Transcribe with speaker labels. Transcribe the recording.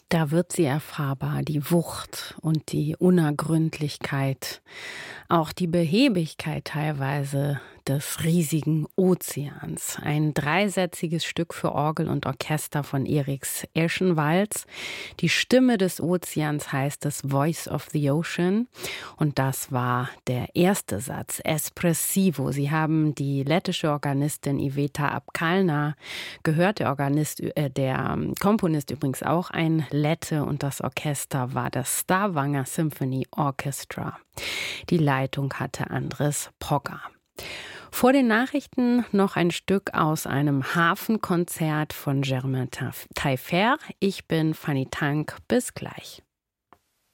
Speaker 1: Da wird sie erfahrbar, die Wucht und die Unergründlichkeit, auch die Behäbigkeit teilweise des riesigen Ozeans. Ein dreisätziges Stück für Orgel und Orchester von Eriks Eschenwalds. Die Stimme des Ozeans heißt es Voice of the Ocean. Und das war der erste Satz, Espressivo. Sie haben die lettische Organistin Iveta Apkalna gehört. Der Komponist übrigens auch ein Lette und das Orchester war das Stavanger Symphony Orchestra. Die Leitung hatte Andres Pogger. Vor den Nachrichten noch ein Stück aus einem Hafenkonzert von Germain Taillefer. Ich bin Fanny Tank. Bis gleich.